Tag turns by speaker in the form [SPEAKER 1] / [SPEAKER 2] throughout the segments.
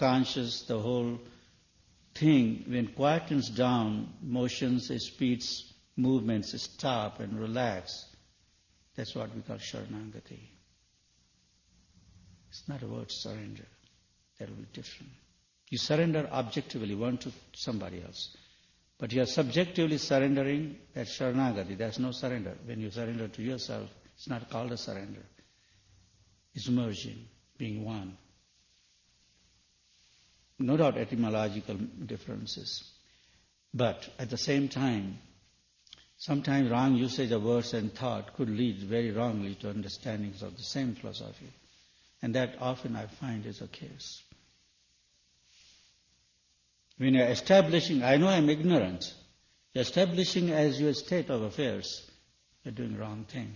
[SPEAKER 1] conscious, the whole thing, when quietens down, motions, speeds, movements stop and relax. That's what we call Sharanagati. It's not a word surrender. That will be different. You surrender objectively, one to somebody else. But you are subjectively surrendering, that's Sharanagati. That's no surrender. When you surrender to yourself, it's not called a surrender. It's merging, being one. No doubt etymological differences. But at the same time, sometimes wrong usage of words and thought could lead very wrongly to understandings of the same philosophy. And that often I find is the case. When you're establishing, I know I'm ignorant, you're establishing as your state of affairs, you're doing wrong thing.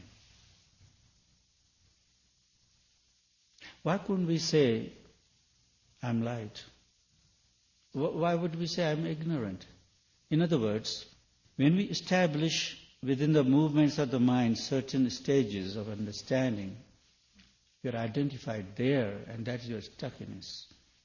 [SPEAKER 1] Why couldn't we say, I'm light? Why would we say I'm ignorant? In other words, when we establish within the movements of the mind certain stages of understanding, you're identified there, and that's your stuckness.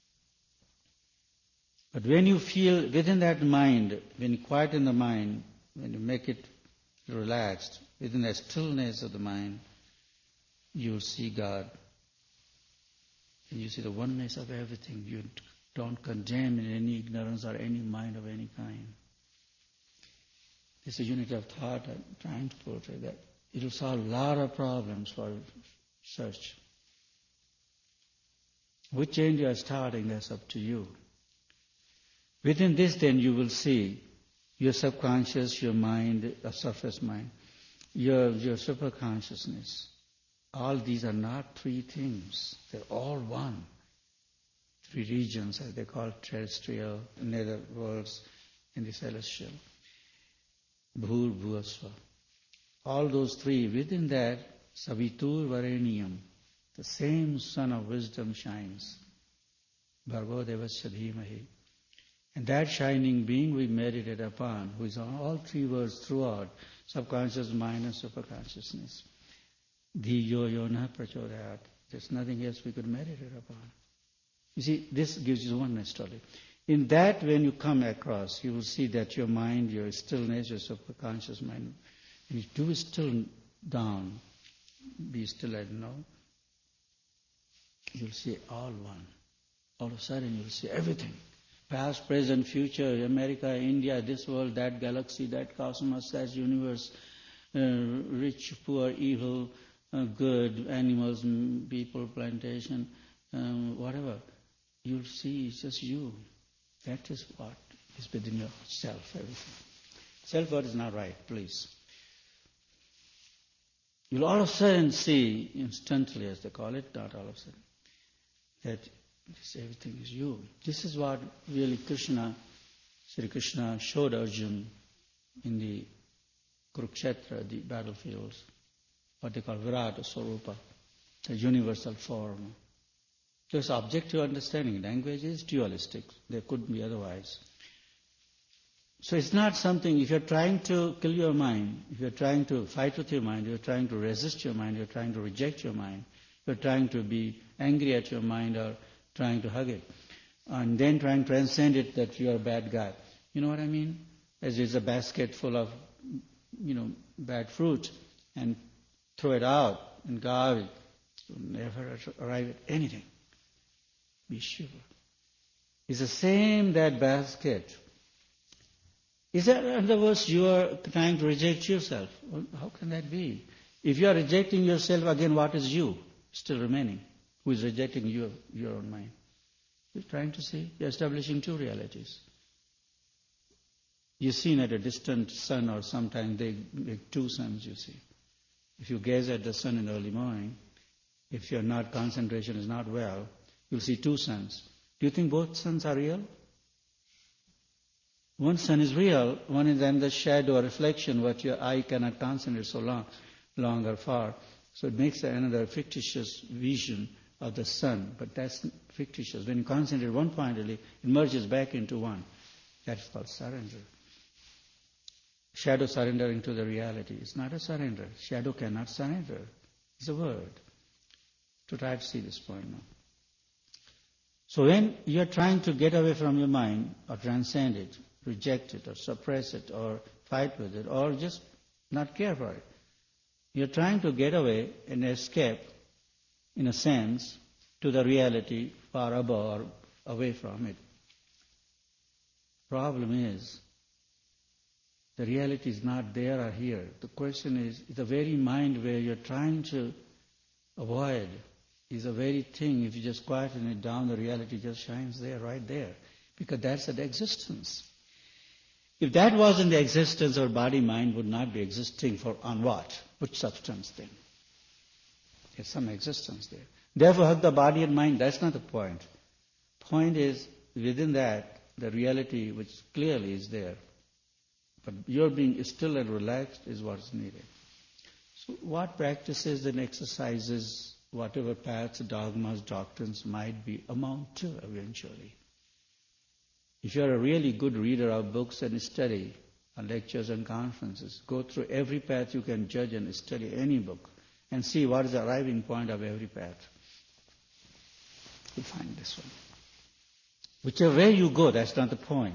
[SPEAKER 1] But when you feel within that mind, when you quieten the mind, when you make it relaxed, within the stillness of the mind, you see God. And you see the oneness of everything. You don't condemn in any ignorance or any mind of any kind. It's a unity of thought I'm trying to portray that. It will solve a lot of problems for search. Which end you are starting, that's up to you. Within this then you will see your subconscious, your mind, a surface mind, your superconsciousness. All these are not three things. They're all one. Three regions, as they call terrestrial, nether worlds, and the celestial. Bhur, Bhuvasva. All those three, within that, Savitur Vareniyam, the same sun of wisdom shines. Bhargo Devasya Dhimahi. And that shining being we meditate upon, who is on all three words throughout, subconscious, mind, and superconsciousness. Dhiyo yona prachodayat. There's nothing else we could meditate upon. You see, this gives you oneness totally. In that, when you come across, you will see that your mind, your stillness, your superconscious mind, when you do still down, be still and know, you'll see all one. All of a sudden you'll see everything. Past, present, future, America, India, this world, that galaxy, that cosmos, that universe, rich, poor, evil, good, animals, people, plantation, whatever. You'll see it's just you. That is what is within yourself, everything. Self-word is not right, please. You'll all of a sudden see, instantly as they call it, not all of a sudden, that everything is you. This is what really Sri Krishna showed Arjuna in the Kurukshetra, the battlefields, what they call Virata Swarupa, the universal form. There's objective understanding. Language is dualistic. There couldn't be otherwise. So it's not something, if you're trying to kill your mind, if you're trying to fight with your mind, you're trying to resist your mind, you're trying to reject your mind, you're trying to be angry at your mind or trying to hug it, and then trying to transcend it that you're a bad guy. You know what I mean? As there's a basket full of, bad fruit, and throw it out in garbage. You'll never arrive at anything. Be sure. It's the same, that basket. Is that, in other words, you are trying to reject yourself? Well, how can that be? If you are rejecting yourself, again, what is you still remaining? Who is rejecting your own mind? You're trying to see, you're establishing two realities. You're seen at a distant sun, or sometimes they make two suns, you see. If you gaze at the sun in the early morning, if your concentration is not well, you'll see two suns. Do you think both suns are real? One sun is real, one is then the shadow or reflection, what your eye cannot concentrate so long or far. So it makes another fictitious vision of the sun, but that's fictitious. When you concentrate one point, it merges back into one. That's called surrender. Shadow surrendering to the reality. It's not a surrender. Shadow cannot surrender. It's a word. To try to see this point now. So when you are trying to get away from your mind, or transcend it, reject it, or suppress it, or fight with it, or just not care for it, you're trying to get away and escape, in a sense, to the reality far above or away from it. Problem is, the reality is not there or here. The question is, the very mind where you're trying to avoid is the very thing, if you just quieten it down, the reality just shines there, right there. Because that's the existence. If that wasn't the existence, our body-mind would not be existing on what? Which substance then? There's some existence there. Therefore, have the body and mind, that's not the point. Point is, within that, the reality which clearly is there. But your being still and relaxed is what is needed. So what practices and exercises, whatever paths, dogmas, doctrines might be, amount to eventually. If you're a really good reader of books and study, and lectures and conferences, go through every path you can judge and study any book, and see what is the arriving point of every path. You'll find this one. Whichever way you go, that's not the point.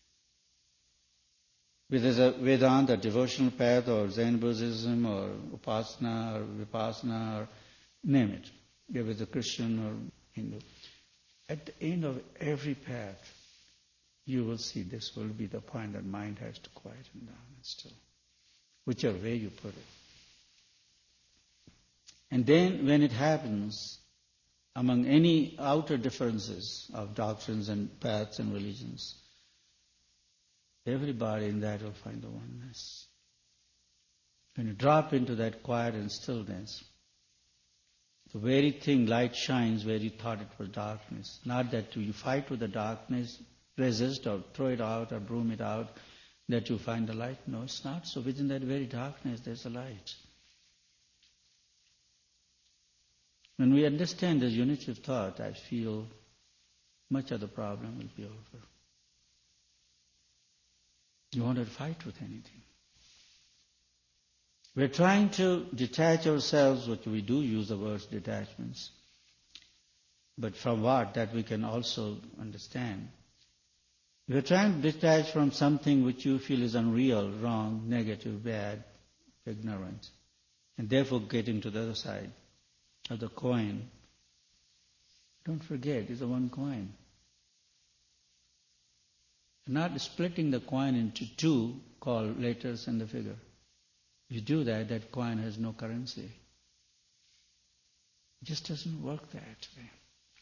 [SPEAKER 1] Whether it's a Vedanta, devotional path, or Zen Buddhism, or Upasana, or Vipassana, or name it. Whether it's a Christian or Hindu. At the end of every path, you will see this will be the point that mind has to quieten down and still. Whichever way you put it. And then when it happens, among any outer differences of doctrines and paths and religions, everybody in that will find the oneness. When you drop into that quiet and stillness, the very thing, light shines where you thought it was darkness. Not that you fight with the darkness, resist or throw it out or broom it out, that you find the light. No, it's not. So within that very darkness, there's a light. When we understand the unity of thought, I feel much of the problem will be over. You won't have to fight with anything. We're trying to detach ourselves, which we do use the words detachments, but from what? That we can also understand. We're trying to detach from something which you feel is unreal, wrong, negative, bad, ignorant, and therefore get into the other side of the coin. Don't forget, it's a one coin. You're not splitting the coin into two called letters and the figure. If you do that, that coin has no currency. It just doesn't work that way.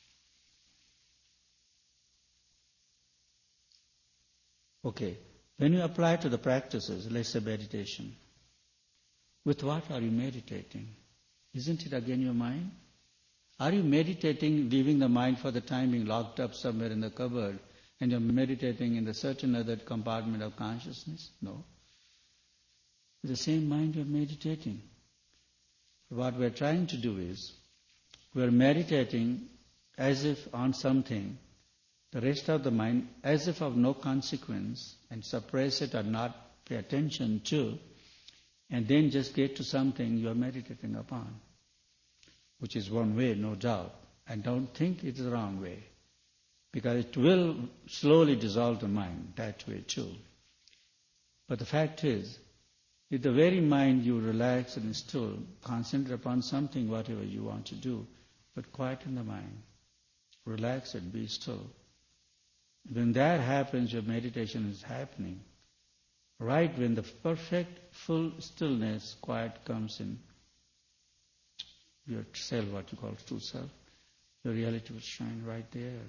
[SPEAKER 1] Okay, when you apply to the practices, let's say meditation, with what are you meditating? Isn't it again your mind? Are you meditating, leaving the mind for the time being locked up somewhere in the cupboard, and you're meditating in the certain other compartment of consciousness? No. With the same mind you're meditating. What we're trying to do is, we're meditating as if on something, the rest of the mind as if of no consequence, and suppress it or not pay attention to, and then just get to something you are meditating upon, which is one way, no doubt. And don't think it's the wrong way, because it will slowly dissolve the mind that way too. But the fact is, if the very mind you relax and still, concentrate upon something, whatever you want to do, but quieten the mind, relax it, be still. When that happens, your meditation is happening. Right when the perfect, full stillness, quiet comes in, your self, what you call true self, your reality will shine right there.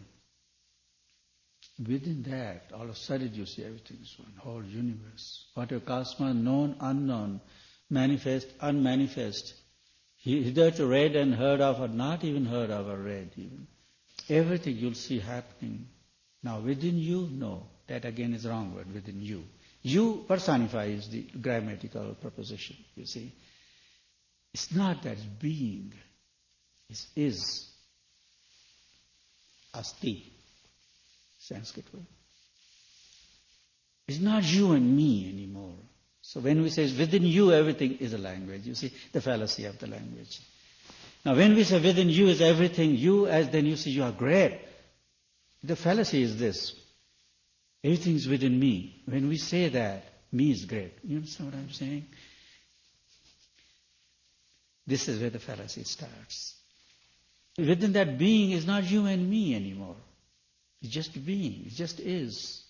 [SPEAKER 1] Within that, all of a sudden you see everything is one, whole universe. What your cosmos, known, unknown, manifest, unmanifest, hitherto read and heard of, or not even heard of or read even. Everything you'll see happening. Now within you, no. That again is the wrong word, within you. You personifies the grammatical preposition, you see. It's not that it's being. It is. Asti. Sanskrit word. It's not you and me anymore. So when we say within you everything is a language, you see the fallacy of the language. Now when we say within you is everything, you as then you see you are great. The fallacy is this. Everything's within me. When we say that, me is great. You understand what I'm saying? This is where the fallacy starts. Within that being is not you and me anymore. It's just being. It just is.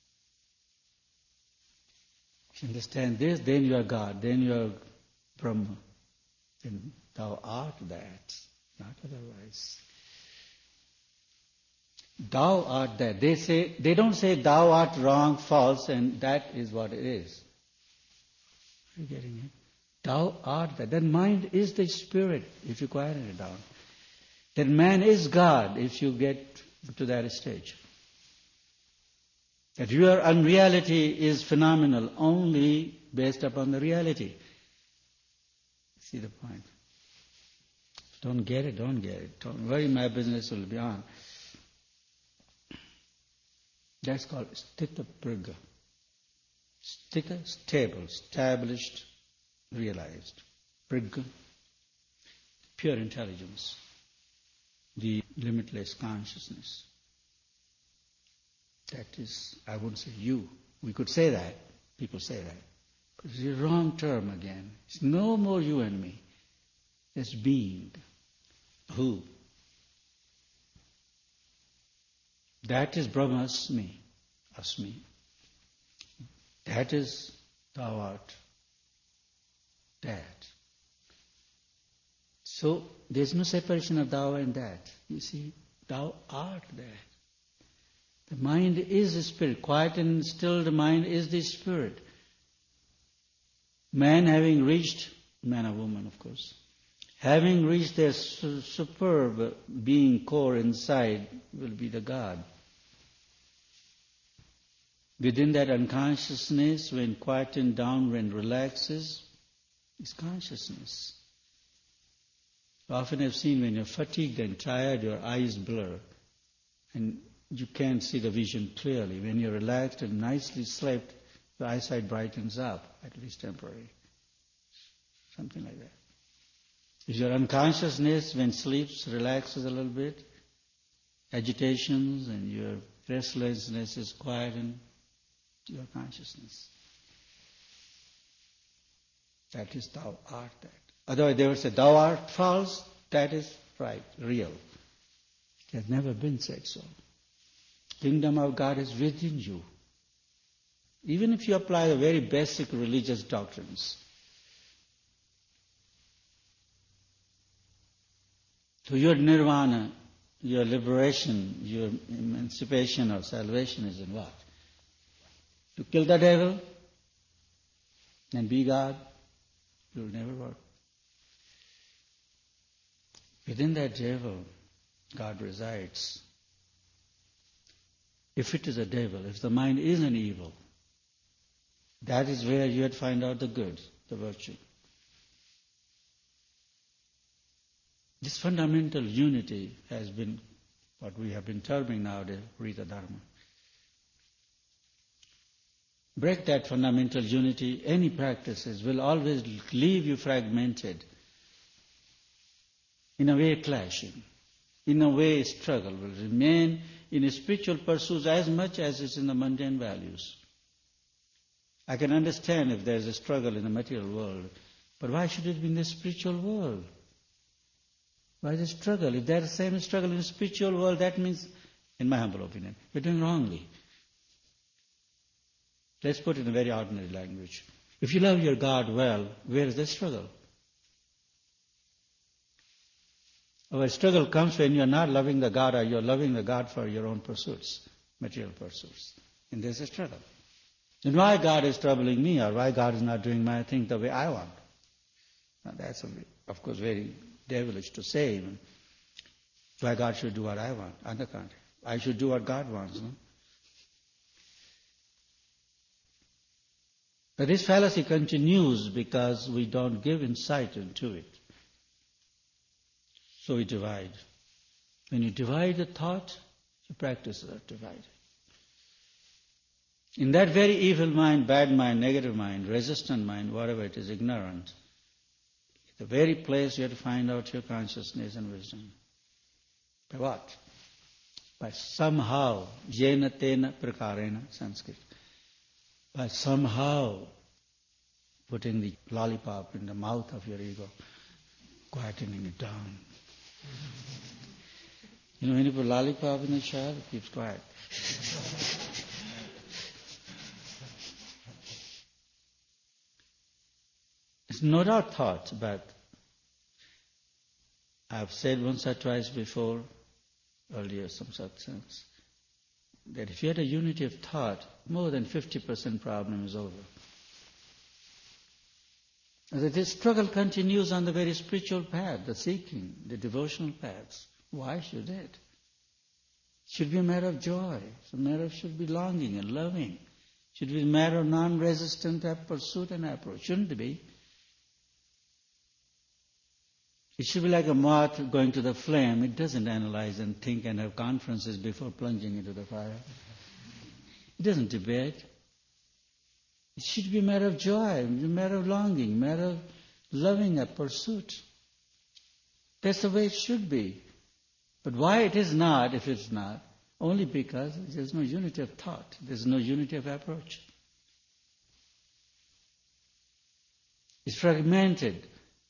[SPEAKER 1] If you understand this, then you are God. Then you are Brahma. Then thou art that, not otherwise. Thou art that. They don't say thou art wrong, false, and that is what it is. Are you getting it? Thou art that. That mind is the spirit, if you quieten it down. That man is God, if you get to that stage. That your unreality is phenomenal only based upon the reality. See the point? Don't get it, don't get it. Don't worry, my business will be on. That's called sthita pragya. Sthita, stable, established, realized. Pragya, pure intelligence. The limitless consciousness. That is, I wouldn't say you. We could say that. People say that. But it's a wrong term again. It's no more you and me. It's being. Who? That is Brahmasmi. Asmi. That is thou art. That. So, there's no separation of thou and that. You see, thou art that. The mind is the spirit. Quiet and still the mind is the spirit. Man having reached, man or woman of course, having reached their superb being core inside will be the God. Within that unconsciousness, when quietened down, when relaxes, is consciousness. Often I've seen when you're fatigued and tired, your eyes blur and you can't see the vision clearly. When you're relaxed and nicely slept, the eyesight brightens up, at least temporarily. Something like that. If your unconsciousness, when sleeps, relaxes a little bit, agitations and your restlessness is quietened, your consciousness. That is thou art that. Otherwise they would say, thou art false, that is right, real. It has never been said so. Kingdom of God is within you. Even if you apply the very basic religious doctrines. So your nirvana, your liberation, your emancipation or salvation is in what? To kill the devil and be God, it will never work. Within that devil, God resides. If it is a devil, if the mind is an evil, that is where you would find out the good, the virtue. This fundamental unity has been what we have been terming nowadays, Rita Dharma. Break that fundamental unity, any practices will always leave you fragmented, in a way clashing, in a way struggle will remain in spiritual pursuits as much as it's in the mundane values. I can understand if there's a struggle in the material world, but why should it be in the spiritual world? Why the struggle? If there's the same struggle in the spiritual world, that means, in my humble opinion, you're doing wrongly. Let's put it in a very ordinary language. If you love your God well, where is the struggle? Our struggle comes when you're not loving the God or you're loving the God for your own pursuits, material pursuits. And there's a struggle. Then why God is troubling me or why God is not doing my thing the way I want? Now that's, of course, very devilish to say even. Why God should do what I want. On the contrary, I should do what God wants. No? But this fallacy continues because we don't give insight into it. So we divide. When you divide the thought, the practices are divided. In that very evil mind, bad mind, negative mind, resistant mind, whatever it is, ignorant, the very place you have to find out your consciousness and wisdom. By what? by somehow, jena tena prakarena, Sanskrit, by somehow putting the lollipop in the mouth of your ego, quietening it down. You know, when you put lollipop in a child, it keeps quiet. It's no doubt thought, but I've said once or twice before, earlier some satsangs, that if you had a unity of thought, more than 50% problem is over. And this struggle continues on the very spiritual path, the seeking, the devotional paths. Why should it? It should be a matter of joy. It's a matter of should be longing and loving. It should be a matter of non-resistant pursuit and approach. Shouldn't it be? It should be like a moth going to the flame. It doesn't analyze and think and have conferences before plunging into the fire. It doesn't debate. It should be a matter of joy, a matter of longing, a matter of loving a pursuit. That's the way it should be. But why it is not, if it's not? Only because there's no unity of thought. There's no unity of approach. It's fragmented.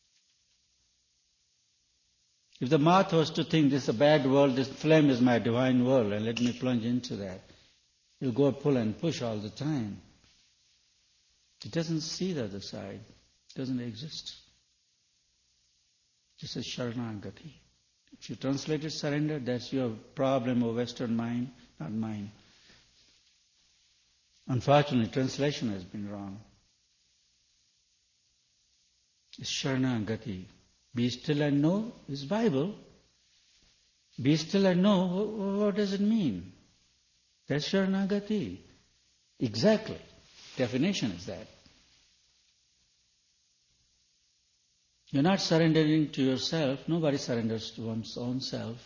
[SPEAKER 1] If the moth was to think this is a bad world, this flame is my divine world, and let me plunge into that, it'll go pull and push all the time. It doesn't see the other side. It doesn't exist. Just a sharanagati. If you translate it surrender, that's your problem of Western mind, not mine. Unfortunately, translation has been wrong. It's sharanagati. Be still and know is Bible. Be still and know, what does it mean? That's sharanagati. Exactly. Definition is that. You're not surrendering to yourself. Nobody surrenders to one's own self.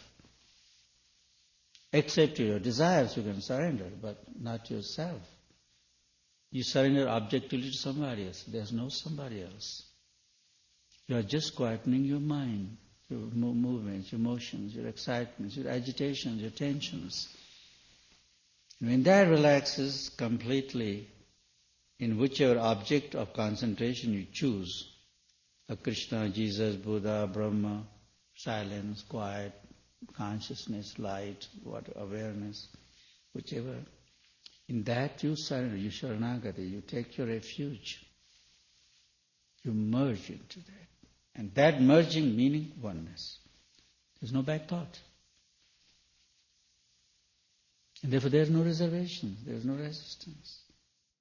[SPEAKER 1] Except to your desires you can surrender, but not yourself. You surrender objectively to somebody else. There's no somebody else. You are just quietening your mind, your movements, your emotions, your excitements, your agitations, your tensions. And when that relaxes completely, in whichever object of concentration you choose, a Krishna, Jesus, Buddha, Brahma, silence, quiet, consciousness, light, awareness, whichever, in that you surrender, you sharanagati, you take your refuge. You merge into that. And that merging meaning oneness. There's no back thought. And therefore there's no reservation, there's no resistance.